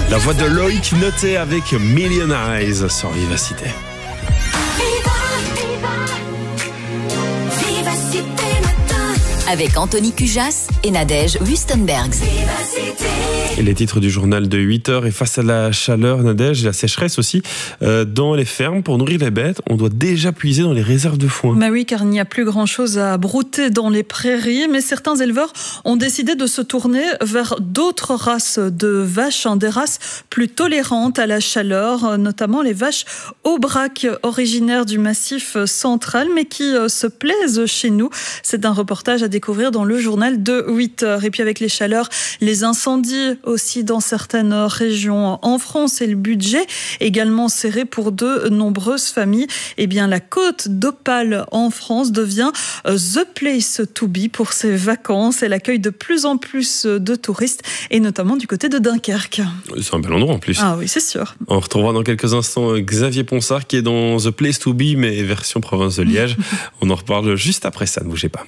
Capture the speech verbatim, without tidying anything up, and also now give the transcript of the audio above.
La voix de Loïc Noté avec Million Eyes sur Vivacité. Avec Anthony Cujas et Nadège Wustenbergs. Et les titres du journal de huit heures. Et face à la chaleur, Nadège, et la sécheresse aussi, euh, dans les fermes, pour nourrir les bêtes, on doit déjà puiser dans les réserves de foin. Mais oui, car il n'y a plus grand-chose à brouter dans les prairies. Mais certains éleveurs ont décidé de se tourner vers d'autres races de vaches, hein, des races plus tolérantes à la chaleur, notamment les vaches Aubrac, originaires du Massif central, mais qui euh, se plaisent chez nous. C'est un reportage à découvrir dans le journal de huit heures. Et puis avec les chaleurs, les incendies aussi dans certaines régions en France et le budget également serré pour de nombreuses familles. Eh bien, la côte d'Opale en France devient the place to be pour ses vacances. Elle accueille de plus en plus de touristes et notamment du côté de Dunkerque. C'est un bel endroit en plus. Ah oui, c'est sûr. On retrouvera dans quelques instants Xavier Ponsard qui est dans the place to be mais version province de Liège. On en reparle juste après ça, ne bougez pas.